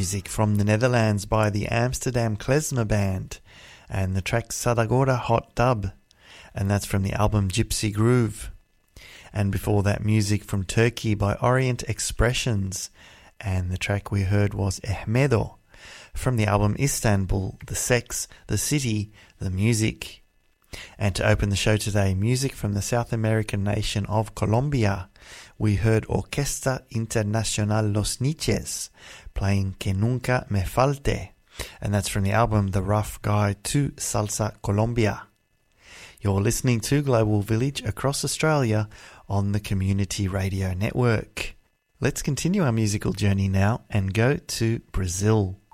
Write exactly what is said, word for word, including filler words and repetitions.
music from the Netherlands by the Amsterdam Klezmer Band, and the track Sadagora Hot Dub, and that's from the album Gypsy Groove. And before that, music from Turkey by Orient Expressions, and the track we heard was Ehmedo, from the album Istanbul, The Sex, The City, The Music. And to open the show today, music from the South American nation of Colombia. We heard Orquesta Internacional Los Niches playing Que Nunca Me Falte, and that's from the album The Rough Guide to Salsa Colombia. You're listening to Global Village across Australia on the Community Radio Network. Let's continue our musical journey now and go to Brazil.